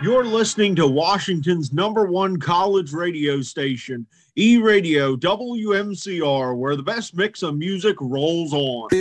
You're listening to Washington's #1 college radio station, E-Radio WMCR, where the best mix of music rolls on.